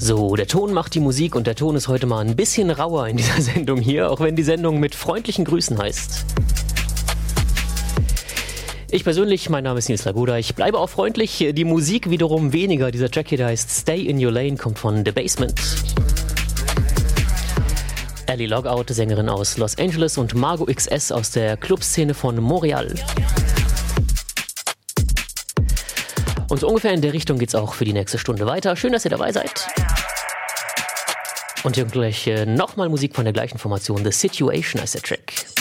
So, der Ton macht die Musik und der Ton ist heute mal ein bisschen rauer in dieser Sendung hier, auch wenn die Sendung mit freundlichen Grüßen heißt. Ich persönlich, mein Name ist Nils Lagoda, ich bleibe auch freundlich, die Musik wiederum weniger. Dieser Track hier, der heißt Stay in Your Lane, kommt von The Basement. Ellie Logout, Sängerin aus Los Angeles, und Margot XS aus der Clubszene von Montreal. Und so ungefähr in der Richtung geht's auch für die nächste Stunde weiter. Schön, dass ihr dabei seid. Und hier gleich nochmal Musik von der gleichen Formation. The Situation heißt der Track.